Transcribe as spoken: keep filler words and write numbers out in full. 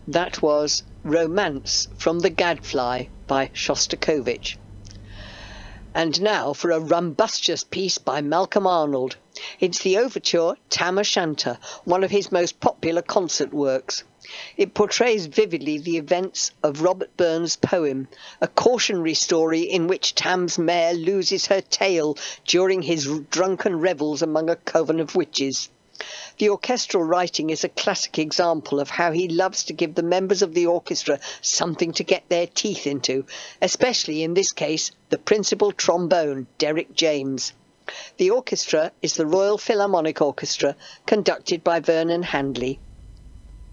That was Romance from the Gadfly by Shostakovich. And now for a rumbustious piece by Malcolm Arnold. It's the overture Tam O'Shanter, one of his most popular concert works. It portrays vividly the events of Robert Burns' poem, a cautionary story in which Tam's mare loses her tail during his drunken revels among a coven of witches. The orchestral writing is a classic example of how he loves to give the members of the orchestra something to get their teeth into, especially in this case the principal trombone, Derek James. The orchestra is the Royal Philharmonic Orchestra, conducted by Vernon Handley.